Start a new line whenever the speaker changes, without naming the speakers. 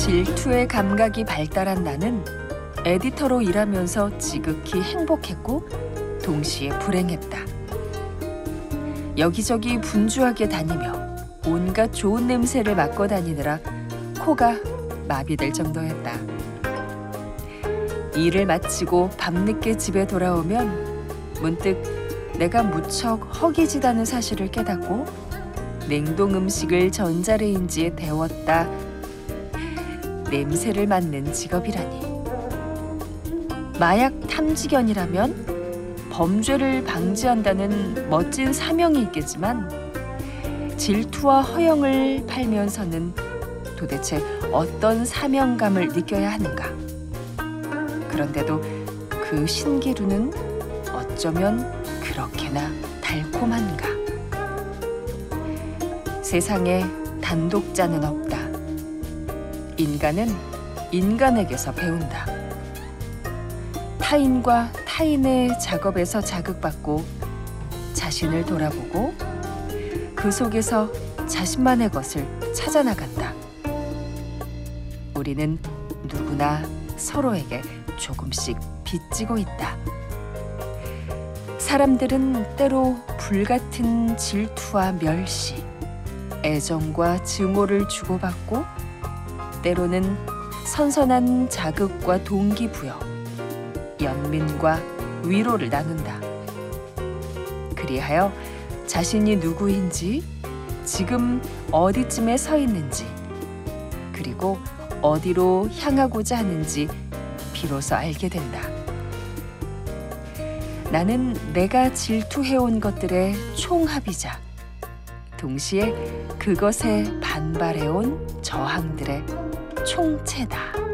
질투의 감각이 발달한 나는 에디터로 일하면서 지극히 행복했고 동시에 불행했다. 여기저기 분주하게 다니며 온갖 좋은 냄새를 맡고 다니느라 코가 마비될 정도였다. 일을 마치고 밤늦게 집에 돌아오면 문득 내가 무척 허기지다는 사실을 깨닫고 냉동 음식을 전자레인지에 데웠다. 냄새를 맡는 직업이라니. 마약 탐지견이라면 범죄를 방지한다는 멋진 사명이 있겠지만 질투와 허영을 팔면서는 도대체 어떤 사명감을 느껴야 하는가? 그런데도 그 신기루는 어쩌면 그렇게나 달콤한가? 세상에 단독자는 없다. 인간은 인간에게서 배운다. 타인과 타인의 작업에서 자극받고 자신을 돌아보고 그 속에서 자신만의 것을 찾아나간다. 우리는 누구나 서로에게 조금씩 빚지고 있다. 사람들은 때로 불같은 질투와 멸시, 애정과 증오를 주고받고 때로는 선선한 자극과 동기부여, 연민과 위로를 나눈다. 그리하여 자신이 누구인지, 지금 어디쯤에 서 있는지, 그리고 어디로 향하고자 하는지 비로소 알게 된다. 나는 내가 질투해온 것들의 총합이자 동시에 그것에 반발해온 저항들의 총체다.